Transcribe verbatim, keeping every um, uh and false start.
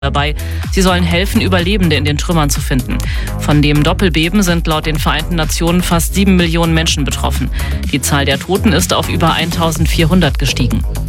dabei. Sie sollen helfen, Überlebende in den Trümmern zu finden. Von dem Doppelbeben sind laut den Vereinten Nationen fast sieben Millionen Menschen betroffen. Die Zahl der Toten ist auf über eintausendvierhundert gestiegen.